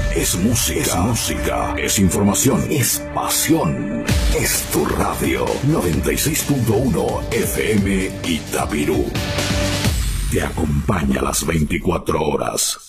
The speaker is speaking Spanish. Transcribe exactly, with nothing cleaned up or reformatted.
Es música. Es música. Es información. Es pasión. Es tu radio. noventa y seis punto uno F M Itapirú. Te acompaña las veinticuatro horas.